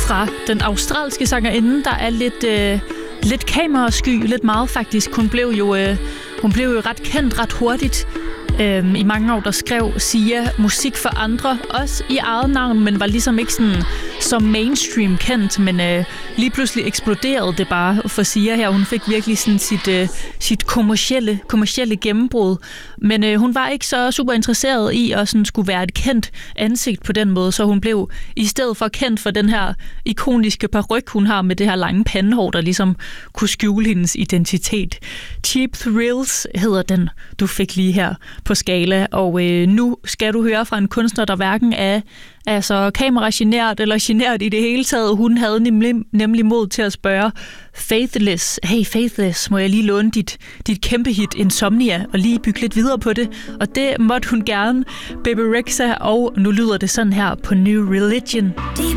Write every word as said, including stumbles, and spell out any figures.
fra den australske sangerinde, der er lidt, øh, lidt kamerasky, lidt meget faktisk. Hun blev jo, øh, hun blev jo ret kendt ret hurtigt. Øhm, I mange år, der skrev Sia musik for andre, også i eget navn, men var ligesom ikke sådan så mainstream kendt, men øh, lige pludselig eksploderede det bare for Sia her. Hun fik virkelig sådan sit, øh, sit kommercielle, kommercielle gennembrud, men øh, hun var ikke så super interesseret i at sådan skulle være et kendt ansigt på den måde, så hun blev i stedet for kendt for den her ikoniske paryk, hun har med det her lange pandehår, der ligesom kunne skjule hendes identitet. Cheap Thrills hedder den, du fik lige her på Skala, og øh, nu skal du høre fra en kunstner, der hverken er altså kameragenert eller genert i det hele taget. Hun havde nemlig, nemlig mod til at spørge Faithless, hey Faithless, må jeg lige låne dit, dit kæmpe hit Insomnia og lige bygge lidt videre på det? Og det måtte hun gerne, Bebe Rexha, og nu lyder det sådan her på New Religion. Deep